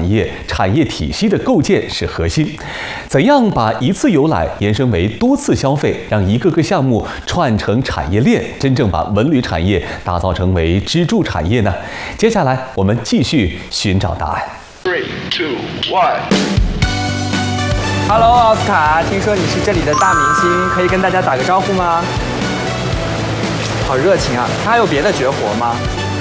产业产业体系的构建是核心。怎样把一次游览延伸为多次消费，让一个个项目串成产业链，真正把文旅产业打造成为支柱产业呢？接下来我们继续寻找答案。 3、2、1。 Hello， 奥斯卡，听说你是这里的大明星，可以跟大家打个招呼吗？好热情啊！他还有别的绝活吗？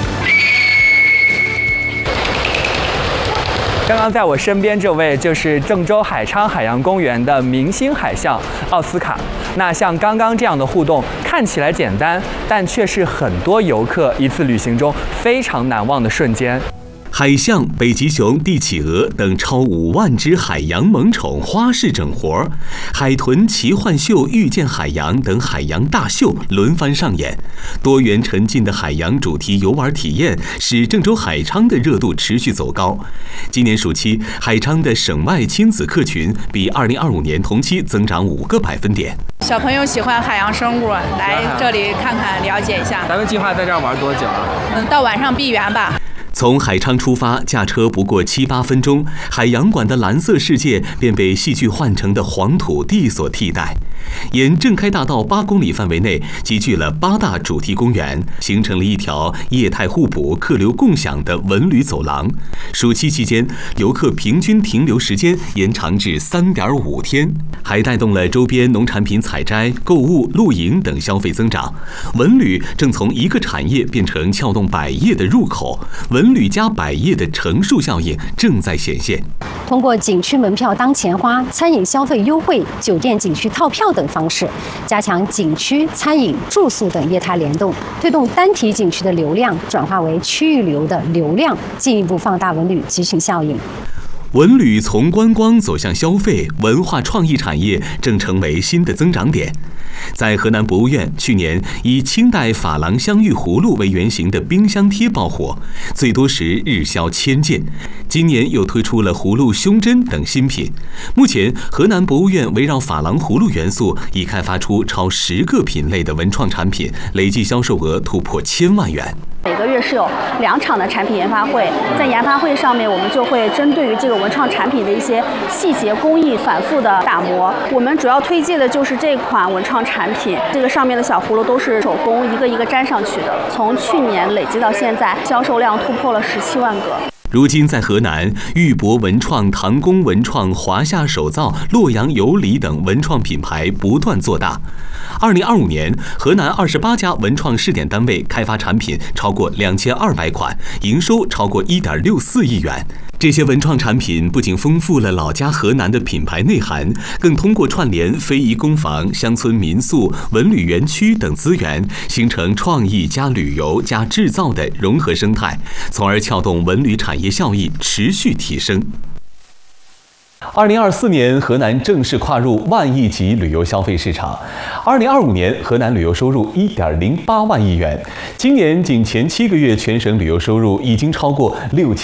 刚刚在我身边这位就是郑州海昌海洋公园的明星海象奥斯卡。那像刚刚这样的互动看起来简单，但却是很多游客一次旅行中非常难忘的瞬间。 海象、北极熊、帝企鹅等超5万只海洋萌宠花式整活，海豚奇幻秀、遇见海洋等海洋大秀轮番上演，多元沉浸的海洋主题游玩体验使郑州海昌的热度持续走高。今年暑期，海昌的省外亲子客群比2025年同期增长5个百分点。 小朋友喜欢海洋生物，来这里看看了解一下。 咱们计划在这儿玩多久啊？ 到晚上闭园吧。 从海昌出发，驾车不过7、8分钟，海洋馆的蓝色世界便被戏剧换成的黄土地所替代。沿正开大道8公里范围内集聚了8大主题公园，形成了一条业态互补、客流共享的文旅走廊。暑期期间，游客平均停留时间延长至3.5天，还带动了周边农产品采摘、购物、露营等消费增长。文旅正从一个产业变成撬动百业的入口，文旅加百业的乘数效应正在显现。 通过景区门票当钱花、餐饮消费优惠、酒店景区套票等方式，加强景区、餐饮、住宿等业态联动，推动单体景区的流量转化为区域旅游的流量，进一步放大文旅集群效应。 文旅从观光走向消费，文化创意产业正成为新的增长点。在河南博物院，去年以清代珐琅镶玉葫芦为原型的冰箱贴爆火，最多时日销1000件。今年又推出了葫芦胸针等新品。目前，河南博物院围绕珐琅葫芦元素，已开发出超10个品类的文创产品，累计销售额突破1000万元。 每个月是有2场的产品研发会，在研发会上面，我们就会针对于这个文创产品的一些细节工艺反复的打磨。我们主要推荐的就是这款文创产品，这个上面的小葫芦都是手工一个一个粘上去的。从去年累计到现在，销售量突破了17万个。 如今，在河南，玉博文创、唐宫文创、华夏手造、洛阳有礼等文创品牌不断做大。2025年，河南28家文创试点单位开发产品超过2200款，营收超过1.64亿元。这些文创产品不仅丰富了老家河南的品牌内涵，更通过串联非遗工坊、乡村民宿、文旅园区等资源，形成创意加旅游加制造的融合生态，从而撬动文旅产业效益持续提升。2024年，河南正式跨入10000亿级旅游消费市场。2025年，河南旅游收入1.08万亿元。今年仅前7个月，全省旅游收入已经超过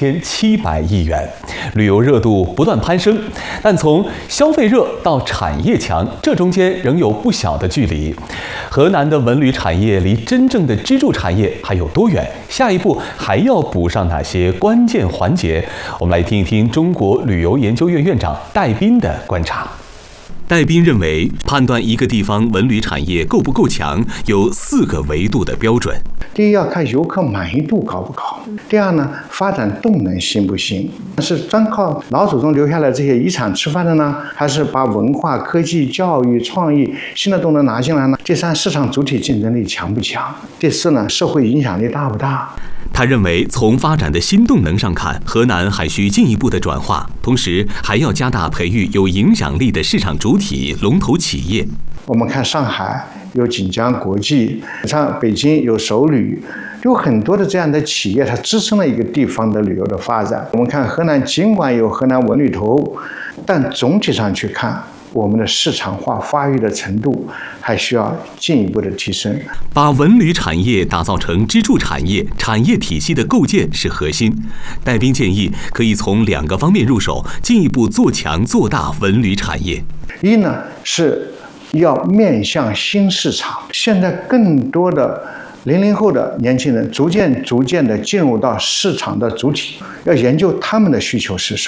6700亿元，旅游热度不断攀升。但从消费热到产业强，这中间仍有不小的距离。河南的文旅产业离真正的支柱产业还有多远？下一步还要补上哪些关键环节？我们来听一听中国旅游研究院院长戴斌的观察。戴斌认为，判断一个地方文旅产业够不够强，有4个维度的标准。 第一，要看游客满意度高不高；第二呢，发展动能行不行？是专靠老祖宗留下来这些遗产吃饭的呢，还是把文化、科技、教育、创意新的动能拿进来呢？第三，市场主体竞争力强不强？第四呢，社会影响力大不大？ 他认为，从发展的新动能上看，河南还需进一步的转化，同时还要加大培育有影响力的市场主体、龙头企业。 我们看上海有锦江国际，像北京有首旅，有很多的这样的企业，它支撑了一个地方的旅游的发展。我们看河南，尽管有河南文旅投，但总体上去看，我们的市场化发育的程度还需要进一步的提升。 把文旅产业打造成支柱产业，产业体系的构建是核心。戴斌建议可以从2个方面入手，进一步做强做大文旅产业。 一呢，是要面向新市场，现在更多的00后的年轻人逐渐的进入到市场的主体，要研究他们的需求是什么。